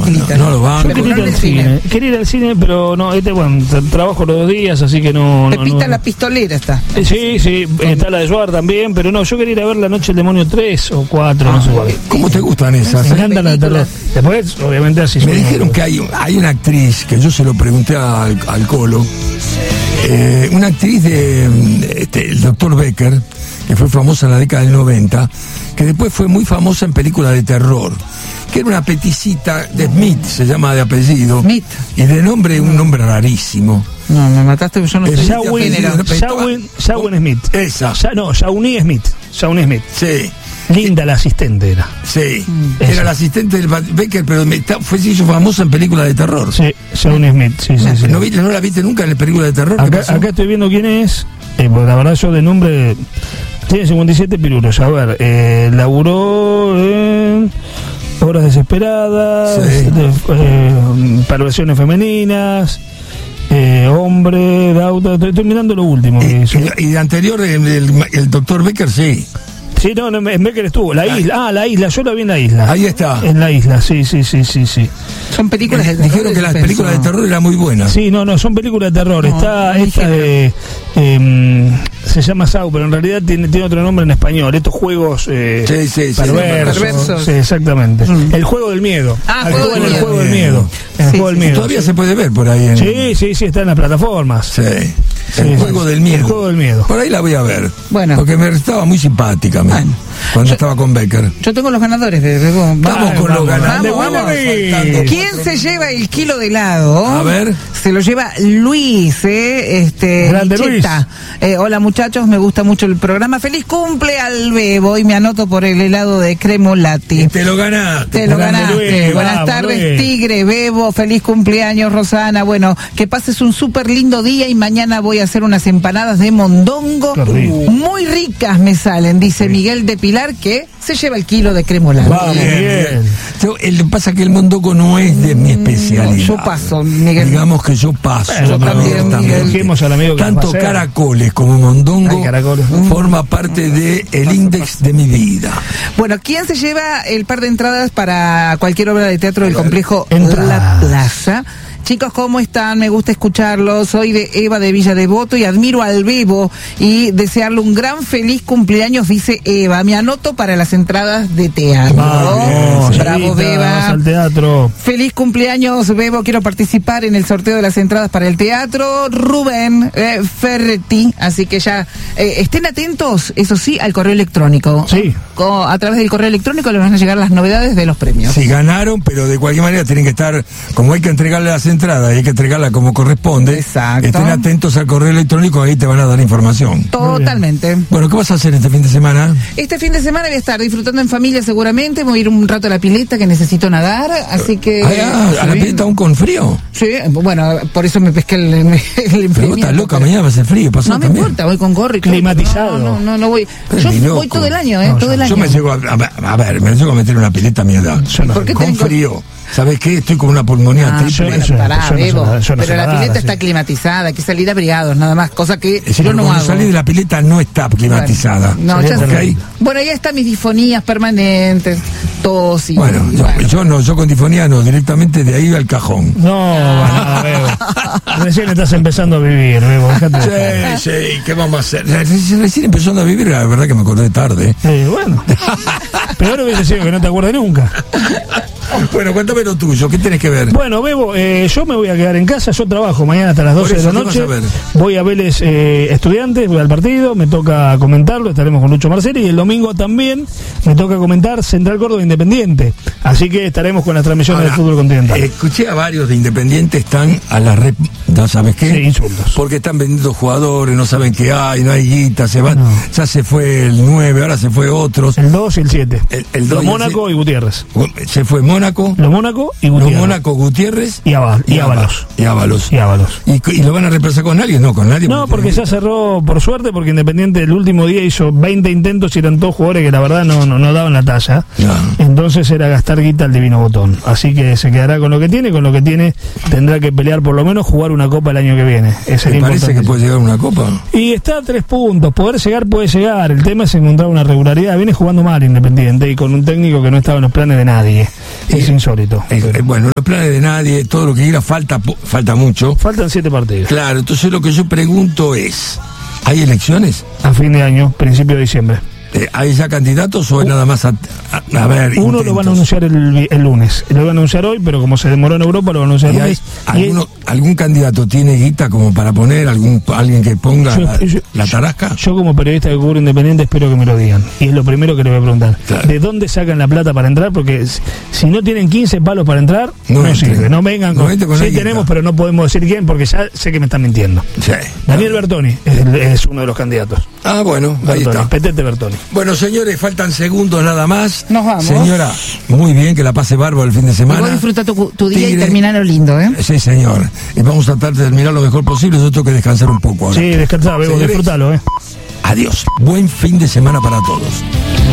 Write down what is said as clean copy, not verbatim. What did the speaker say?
película. No lo van. Yo quería ir al cine, pero no, trabajo los 2 días, así que no. Pepita la pistolera está. Sí, está la de Suar también, pero no, yo quería ir a ver La Noche del Demonio 3 o 4, no sé cuál. ¿Cómo te gustan esas? Me encantan las de terror. Después, obviamente, así. Me dijeron que hay una actriz, que yo se lo pregunté al Colo, una actriz el Dr. Becker, que fue famosa en la década del 90, que después fue muy famosa en películas de terror, que era una peticita de Smith, se llama de apellido, Smith. Y de nombre, un nombre rarísimo. No, me mataste, yo no sé. Shawn Smith. Esa. Shawnee Smith. Sí. Linda la asistente era. Sí. Era la asistente del Becker, pero se hizo famosa en películas de terror. Sí, Shawn Smith, sí. ¿No la viste nunca en la película de terror? Acá estoy viendo quién es, porque la verdad yo de nombre... Tiene 57 pirulos, a ver, laburó en Horas Desesperadas, Perversiones Femeninas, Hombre, de auto, estoy mirando lo último que hizo. Y de anterior, el Dr. Becker, sí. Sí, no, en Becker estuvo. La isla, yo la vi en la isla. Ahí está. En la isla, sí. Son películas de terror. Dijeron que las películas de terror eran muy buenas. Sí, no, son películas de terror. Está esta de... se llama Saw, pero en realidad tiene otro nombre en español. Estos juegos perversos. Sí, exactamente. El juego del miedo. El juego del miedo. Todavía se puede ver por ahí. Sí, está en las plataformas. Sí. El juego del miedo. El juego del miedo. Por ahí la voy a ver. Bueno. Porque me estaba muy simpática cuando estaba con Becker. Yo tengo los ganadores. Vamos con los ganadores. Vamos. ¿Quién se lleva el kilo de helado? A ver. Se lo lleva Luis, Grande Luis. Hola muchachos, me gusta mucho el programa. Feliz cumple al Bebo y me anoto por el helado de Cremolati. Te lo ganaste. Luis, buenas tardes, Luis. Tigre, Bebo, feliz cumpleaños, Rosana. Bueno, que pases un súper lindo día y mañana voy a hacer unas empanadas de mondongo. Muy ricas me salen, dice Miguel de Pilar, que se lleva el kilo de Cremolati. Bien. Lo pasa que el mondongo no es de mi especialidad. Yo paso, Miguel. Digamos que yo paso. Yo también. Tanto caracoles como mondongo forma parte del índice de mi vida. Bueno, ¿quién se lleva el par de entradas para cualquier obra de teatro del complejo La Plaza? Chicos, ¿cómo están? Me gusta escucharlos. Soy de Eva de Villa Devoto y admiro al Bebo y desearle un gran feliz cumpleaños, dice Eva. Me anoto para las entradas de teatro. Bravo, Beba. Al teatro. Feliz cumpleaños, Bebo. Quiero participar en el sorteo de las entradas para el teatro. Rubén Ferretti. Así que ya estén atentos, eso sí, al correo electrónico. Sí. A través del correo electrónico les van a llegar las novedades de los premios. Sí, ganaron, pero de cualquier manera tienen que estar, como hay que entregarle las entrada y hay que entregarla como corresponde. Exacto. Estén atentos al correo electrónico, ahí te van a dar información. Totalmente. Bueno, ¿qué vas a hacer este fin de semana? Este fin de semana voy a estar disfrutando en familia seguramente, voy a ir un rato a la pileta que necesito nadar, así que... ¿A la pileta aún con frío? Sí, bueno, por eso me pesqué el Pero vos estás loca, mañana va a ser frío, pasó no también. Me importa, voy con gorro y climatizado. No voy. Yo voy todo el año, todo el año. Yo me llego a meter una pileta a mi edad. ¿Por qué con frío? ¿Sabes qué? Estoy con una pulmonía triple. Pero la pileta está climatizada, hay que salir abrigados, nada más, cosa que yo no hago. Salir de la pileta no está climatizada. Bueno, ya sé. Bueno, ya están mis disfonías permanentes, tos y... Bueno, yo con disfonía no, directamente de ahí al cajón. No, Bebo. Recién estás empezando a vivir, Bebo. Sí, ¿qué vamos a hacer? Recién empezando a vivir, la verdad que me acordé tarde. Bueno. Peor hubiese sido que no te acuerdes nunca. Bueno, cuéntame lo tuyo, ¿qué tenés que ver? Bueno, Bebo, yo me voy a quedar en casa, yo trabajo mañana hasta las 12 de la noche. Voy a Vélez Estudiantes, voy al partido, me toca comentarlo, estaremos con Lucho Marceli, y el domingo también me toca comentar Central Córdoba Independiente. Así que estaremos con las transmisiones del fútbol continental. Escuché a varios de Independiente, están a la red, ¿no sabes qué? Sí, insultos. Porque están vendiendo jugadores, no saben qué hay, no hay guita, se van, ya se fue el 9, ahora se fue otros. El 2 y el 7. El 2 Mónaco y Gutiérrez. Se fue Mónaco. Los Mónaco y Gutiérrez. Los Mónaco, Gutiérrez y Ábalos. ¿Y lo van a reemplazar con nadie? No, con nadie. No, porque ya cerró, por suerte, porque Independiente el último día hizo 20 intentos y eran todos jugadores que la verdad no daban la talla. Entonces era gastar guita al divino botón. Así que se quedará con lo que tiene tendrá que pelear por lo menos jugar una copa el año que viene. ¿Te parece que puede llegar a una copa? Y está a 3 puntos, poder llegar puede llegar, el tema es encontrar una regularidad. Viene jugando mal Independiente y con un técnico que no estaba en los planes de nadie. Es insólito. Bueno, los planes de nadie, todo lo que quiera, falta mucho. Faltan 7 partidos. Claro, entonces lo que yo pregunto es, ¿hay elecciones? A fin de año, principio de diciembre. ¿Hay ya candidatos o es nada más a ver? Uno intentos? lo van a anunciar el lunes. Lo van a anunciar hoy, pero como se demoró en Europa, lo van a anunciar el lunes. ¿Algún candidato tiene guita como para poner? ¿Alguien que ponga la tarasca? Yo como periodista de cubro Independiente espero que me lo digan. Y es lo primero que le voy a preguntar. Claro. ¿De dónde sacan la plata para entrar? Porque si no tienen 15 palos para entrar, no sirve. No vengan con sí tenemos, pero no podemos decir quién, porque ya sé que me están mintiendo. Sí. Daniel Bertoni es uno de los candidatos. Ah, bueno, ahí está. Petete Bertoni. Bueno, señores, faltan segundos nada más. Nos vamos. Señora, muy bien, que la pase bárbaro el fin de semana. Vos disfruta tu día y terminalo lindo, ¿eh? Sí, señor. Y vamos a tratar de terminar lo mejor posible. Yo tengo que descansar un poco ahora. Sí, descansá, Bebo, disfrutalo, ¿eh? Adiós. Buen fin de semana para todos.